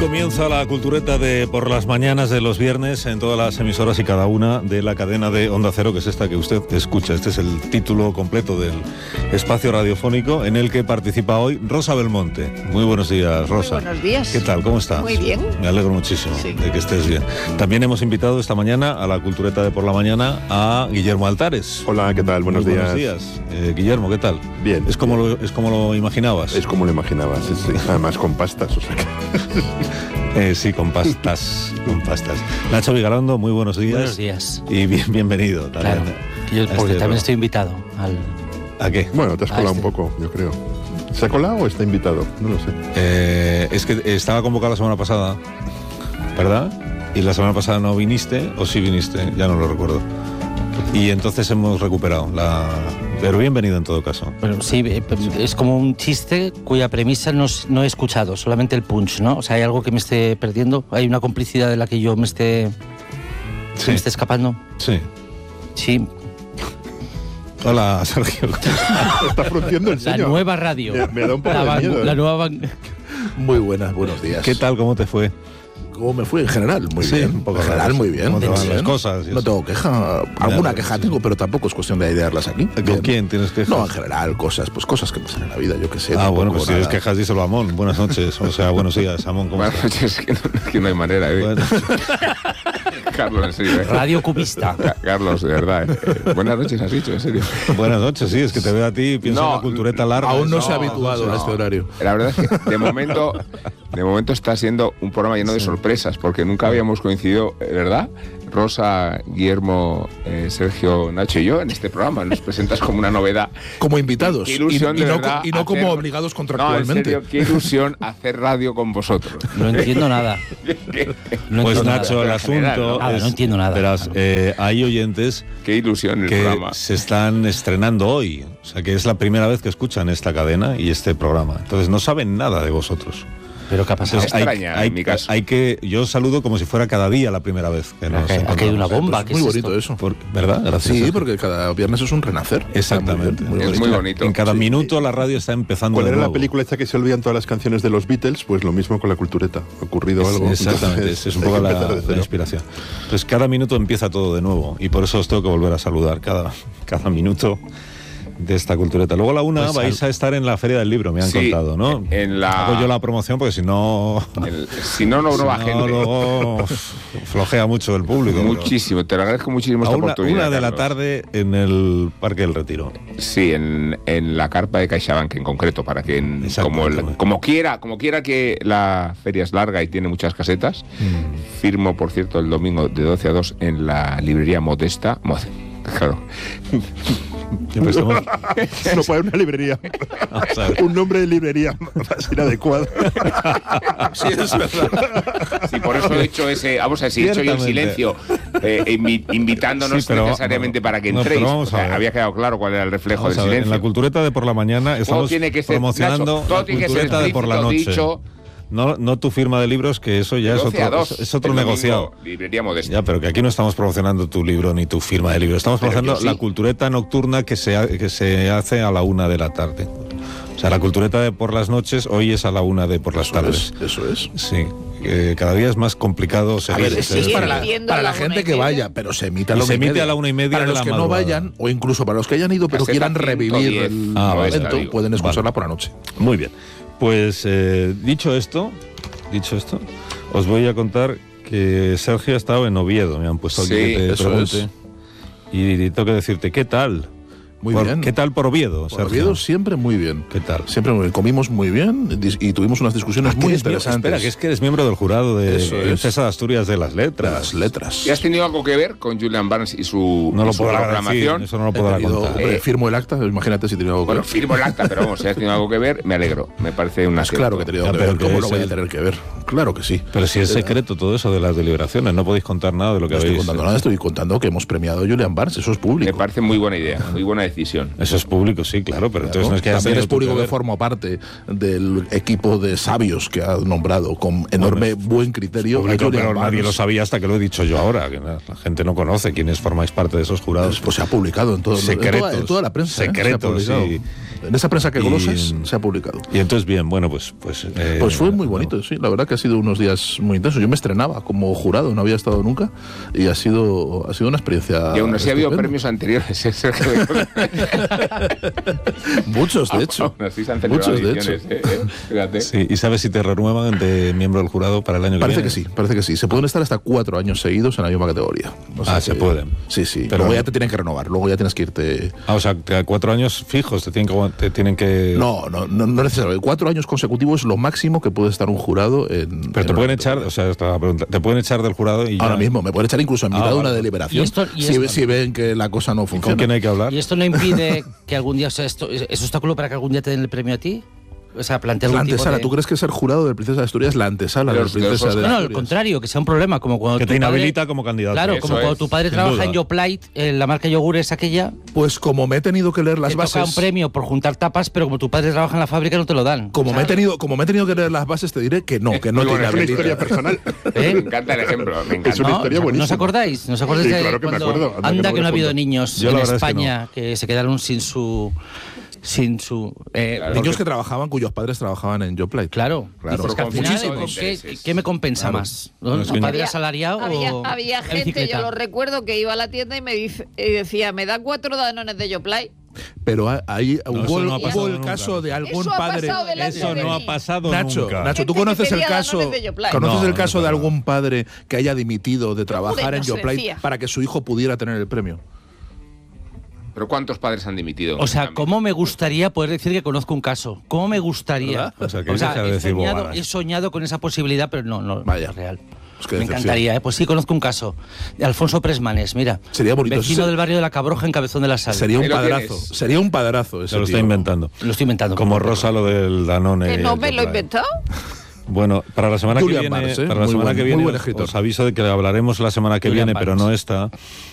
Comienza la cultureta de por las mañanas de los viernes en todas las emisoras y cada una de la cadena de Onda Cero, que es esta que usted escucha. Este es el título completo del espacio radiofónico en el que participa hoy Rosa Belmonte. Muy buenos días, Rosa. Muy buenos días. ¿Qué tal? ¿Cómo estás? Muy bien. Me alegro muchísimo de que estés bien. También hemos invitado esta mañana a la cultureta de por la mañana a Guillermo Altares. Hola, ¿qué tal? Buenos días. Buenos días. Guillermo, ¿qué tal? Bien. ¿Es como lo imaginabas? Es como lo imaginabas, sí. Además con pastas, o sea que... sí, con pastas. Nacho Vigalondo, muy buenos días. Buenos días. Y bienvenido también. Claro. Porque también estoy invitado al... ¿A qué? Bueno, te has colado un poco, yo creo. ¿Se ha colado o está invitado? No lo sé. Es que estaba convocado la semana pasada, ¿verdad? Y la semana pasada no viniste, o sí viniste, ya no lo recuerdo. Y entonces hemos recuperado pero bienvenido en todo caso. Bueno, sí, es como un chiste cuya premisa no he escuchado, solamente el punch, ¿no? O sea, hay algo que me esté perdiendo, hay una complicidad de la que yo me esté escapando. Sí. Sí. Hola, Sergio. Está frunciendo el ceño. La nueva radio. Me da un poco de miedo. La nueva Muy buenas, buenos días. ¿Qué tal? ¿Cómo te fue? ¿Cómo me fue en general? Muy bien. Un poco en general, muy bien. ¿Cómo te van Muy las bien. cosas? No tengo queja. Alguna queja tengo, pero tampoco es cuestión de idearlas aquí. ¿Con Bien. quién tienes quejas? No, en general, cosas que pasan en la vida, yo qué sé. Bueno, pues si nada. tienes quejas, díselo a Amón. Buenas noches. O sea, buenos días, Amón. ¿Cómo Buenas estás? noches, que no hay manera, ¿eh? Bueno. Carlos, en serio. radio cubista. Carlos, de verdad. Buenas noches, has dicho, en serio. Buenas noches, sí, es que te veo a ti y pienso en la cultureta larga. Aún no Eso. se ha habituado a este horario. La verdad es que de momento está siendo un programa lleno de sorpresas, porque nunca habíamos coincidido, ¿verdad? Rosa, Guillermo, Sergio, Nacho y yo en este programa. Nos presentas como una novedad. Como invitados. Qué ilusión, y de no, verdad, y no como hacer- obligados No, en contractualmente. serio, qué ilusión hacer radio con vosotros. No entiendo nada. No Pues entiendo Nacho, nada. el asunto Nada, es, no entiendo nada. verás, hay oyentes Qué ilusión el que programa. se están estrenando hoy, o sea que es la primera vez que escuchan esta cadena y este programa, entonces no saben nada de vosotros. Pero ¿qué ha pasado? Entonces, extraña, en mi caso. yo saludo como si fuera cada día la primera vez que nos Ha caído una encontramos. bomba. Pues ¿qué muy es bonito esto? eso. ¿Verdad? Gracias. Sí, porque cada viernes es un renacer. Exactamente. Está muy bien, Es muy bonito. En cada Sí. minuto la radio está empezando ¿Cuál de era la nuevo. película esta que se olvidan todas las canciones de los Beatles? Pues lo mismo con la cultureta. Ha ocurrido algo. Exactamente, Entonces, es un hay poco que empezar de la cero. inspiración. Entonces cada minuto empieza todo de nuevo y por eso os tengo que volver a saludar cada minuto de esta cultureta. Luego a la una Pues vais a estar en la Feria del Libro, me han Sí, contado, ¿no? en la- Hago yo la promoción porque si no... Si no va gente. luego flojea mucho el público. pero Muchísimo, te lo agradezco muchísimo A esta una oportunidad. de la Carlos. tarde en el Parque del Retiro. Sí, en la carpa de CaixaBank en concreto, para que Exactamente. como quiera que la feria es larga y tiene muchas casetas, firmo, por cierto, el domingo de 12 a 2 en la librería Modesta. Claro. Siempre estamos- No puede haber una librería. Vamos a ver. Un nombre de librería más inadecuado. Sí, es verdad. Sí, por eso he hecho ese. Vamos a ver, si he hecho yo el Ciertamente. silencio, invitándonos Sí, pero necesariamente para que no, entréis. pero vamos O sea, a ver. había quedado claro cuál era el reflejo Vamos del a ver, en silencio. la cultureta de por la mañana estamos tiene que ser, promocionando Nacho, todo la tiene que ser cultureta de por la explícito, noche. dicho. No tu firma de libros, que eso ya es 12 a otro, 2, es otro el domingo, negociado. Librería Modesta. Ya, pero que aquí no estamos promocionando tu libro ni tu firma de libro. Estamos Pero promocionando yo sí. la cultureta nocturna que se hace a la 1 de la tarde. O sea, la cultureta de por las noches hoy es a la 1 de por las tardes. Eso es. Sí, cada día es más complicado. A ver, se es sigue para emitiendo a la la gente 1:30. que vaya, pero se emite a Y la se 1:30. emite a la 1:30 Para de los la que no madrugada. vayan, o incluso para los que hayan ido pero Caseta quieran revivir 110. el Modesta, evento, digo. pueden escucharla Vale. por la noche. Muy bien. Pues dicho esto, os voy a contar que Sergio ha estado en Oviedo. Me han puesto aquí Sí, que te eso pregunte. es. Y tengo que decirte, ¿qué tal? Muy bien. ¿Qué tal por Oviedo, Por Sergio? Oviedo siempre muy bien. ¿Qué tal? Siempre muy bien. Comimos muy bien y tuvimos unas discusiones Ah, que muy eres miembro- interesantes. Espera, que es que eres miembro del jurado de Eso es. Princesa de Asturias de las Letras. Las letras. ¿Y has tenido algo que ver con Julian Barnes y su, No y lo su podrá decir, proclamación? eso no lo He podrá tenido- contar. hombre, firmo el acta, imagínate si tenía algo que Bueno, ver. firmo el acta, pero vamos, si has tenido algo que ver, me alegro. Me parece una Pues claro que he tenido Ya, que pero ver. que ¿Cómo es no voy a el- tener que ver? Claro que sí. Pero si es secreto todo eso de las deliberaciones, no podéis contar nada de lo que No estoy habéis... contando nada, estoy contando que hemos premiado a Julian Barnes, eso es Me público. parece muy buena idea, muy buena decisión. Eso es público, sí, claro, pero entonces no es que hayas También tenido es tú público que que ver. forma parte del equipo de sabios que ha nombrado con enorme buen criterio. a Público, Julian pero nadie Barnes. lo sabía hasta que lo he dicho yo ahora, que la gente no conoce quiénes formáis parte de esos jurados. Pues se ha publicado en, todo, Secretos, en toda la prensa. secretos, se ha publicado. sí. En esa prensa que Y- conoces se ha publicado. Y entonces, bien, bueno, pues Pues fue muy bonito, sí. La verdad que ha sido unos días muy intensos. Yo me estrenaba como jurado, no había estado nunca, y ha sido una experiencia. Y aún así ha habido premios anteriores, Sergio. Muchos, de hecho. Muchos, de hecho. Fíjate. Sí, ¿y sabes si te renuevan de miembro del jurado para el año que viene? Parece que sí. Se pueden estar hasta 4 años seguidos en la misma categoría. Se pueden. Sí. Pero luego ya te tienen que renovar, luego ya tienes que irte. O sea, que a 4 años fijos te tienen que. No necesariamente. 4 años consecutivos es lo máximo que puede estar un jurado en. Pero te pueden echar, o sea, esta pregunta, te pueden echar del jurado y. Ahora ya... mismo, me pueden echar incluso en mitad de una vale. deliberación. Si ven que la cosa no funciona. ¿Con quién hay que hablar? ¿Y esto no impide que algún día, o sea, esto es obstáculo para que algún día te den el premio a ti? O sea, plantear la algún tipo antesala, de... ¿tú crees que ser jurado de Princesa de Asturias es la antesala de Princesa de Asturias? No, al contrario, que sea un problema, como cuando que tu te inhabilita padre, como candidato. Claro, Eso como cuando es, tu padre sin trabaja duda. en Yoplait, la marca yogures aquella, Pues como me he tenido que leer las te bases. toca un premio por juntar tapas, pero como tu padre trabaja en la fábrica no te lo dan. Como me he tenido que leer las bases, te diré que no te Es una inhabilita. historia personal. Me encanta el ejemplo, me encanta. Es una historia buenísima. ¿No os acordáis? ¿No os acordáis Sí, de claro que me cuando acuerdo. anda que no ha habido respondo. niños Yo en la verdad es que España que se quedaron sin su Niños que trabajaban, cuyos padres trabajaban en Yoplait. Claro. Claro. Dices que al Por final, conflicto de intereses. ¿qué me compensa Claro. más? ¿No? No, es que ¿Un no. padre asalariado o Había en gente, bicicleta? yo lo recuerdo, que iba a la tienda y y decía, ¿me da 4 danones de Yoplait? Pero ahí No, hubo, eso no ha pasado hubo el nunca. caso de algún Eso ha padre. pasado delante Eso de no mí. ha pasado Nacho, nunca. Nacho, ¿tú Gente conoces que el pedía caso? danones de Yoplait. ¿Conoces No, el caso no, de no. algún padre que haya dimitido de trabajar no en se Yoplait decía. para que su hijo pudiera tener el premio? Pero ¿cuántos padres han dimitido? O sea, ¿cómo me gustaría poder decir que conozco un caso? ¿Cómo me gustaría? ¿Verdad? O sea, que deja de decir bobadas. he soñado con esa posibilidad, pero no Vaya. es real. Pues qué Me decepción. encantaría, Pues sí, conozco un caso. De Alfonso Presmanes, mira. Sería bonito. Vecino del barrio de La Cabroja en Cabezón de la Sal. Sería un Ahí lo padrazo. tienes. Sería un padrazo ese Se lo está tío. inventando. Lo estoy inventando. Como Rosa lo del Danone. ¿Que no y me el lo he Yoplait. inventado? Bueno, para la semana Julian que viene, Bars, para la muy semana buen- que muy viene buen os escritor. aviso de que hablaremos la semana que Julian viene, pero Bars. no esta,